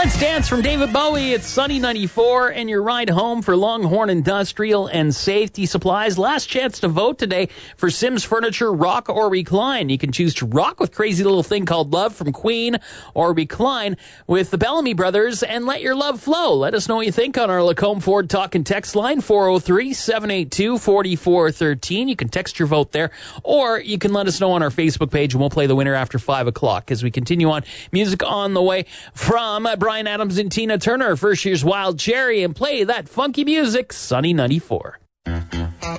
Let's Dance from David Bowie. It's Sunny 94 and your ride home for Longhorn Industrial and Safety Supplies. Last chance to vote today for Sims Furniture, Rock or Recline. You can choose to rock with Crazy Little Thing Called Love from Queen or recline with the Bellamy Brothers and Let Your Love Flow. Let us know what you think on our Lacombe Ford Talk and Text line 403-782-4413. You can text your vote there, or you can let us know on our Facebook page and we'll play the winner after 5 o'clock as we continue on. Music on the way from Bryan Adams and Tina Turner. First year's Wild Cherry, and play that funky music, Sunny 94.